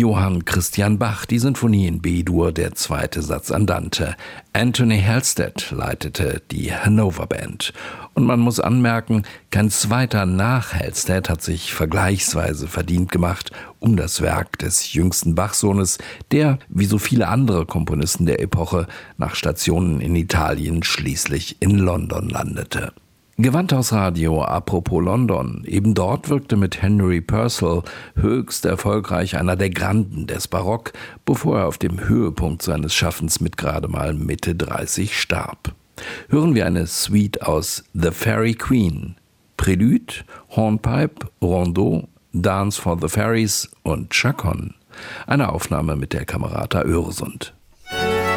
Johann Christian Bach, die Sinfonie in B-Dur, der zweite Satz Andante. Anthony Halstead leitete die Hannover Band. Und man muss anmerken, kein zweiter nach Halstead hat sich vergleichsweise verdient gemacht um das Werk des jüngsten Bach-Sohnes, der, wie so viele andere Komponisten der Epoche, nach Stationen in Italien schließlich in London landete. Gewandhausradio apropos London. Eben dort wirkte mit Henry Purcell höchst erfolgreich einer der Granden des Barock, bevor er auf dem Höhepunkt seines Schaffens mit gerade mal Mitte 30 starb. Hören wir eine Suite aus The Fairy Queen. Prelude, Hornpipe, Rondeau, Dance for the Fairies und Chaconne. Eine Aufnahme mit der Camerata Öresund.